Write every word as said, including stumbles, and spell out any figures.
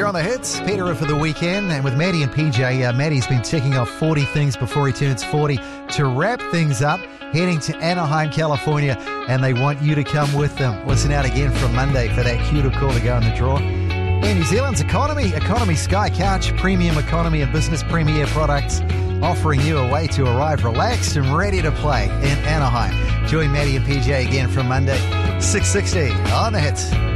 You're on the hits. Peter for the weekend. And with Maddie and P J, uh, Maddie's been ticking off forty things before he turns forty to wrap things up, heading to Anaheim, California, and they want you to come with them. Listen out again from Monday for that cue to call to go in the draw. And New Zealand's economy, Economy Sky Couch, premium economy and business premier products, offering you a way to arrive relaxed and ready to play in Anaheim. Join Maddie and P J again from Monday, six sixty on the hits.